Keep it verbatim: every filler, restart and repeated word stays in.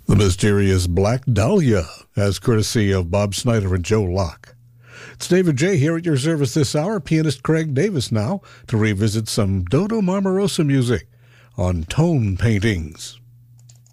The mysterious Black Dahlia, as courtesy of Bob Snyder and Joe Locke. It's David J. here at your service this hour. Pianist Craig Davis now to revisit some Dodo Marmarosa music on Tone Paintings.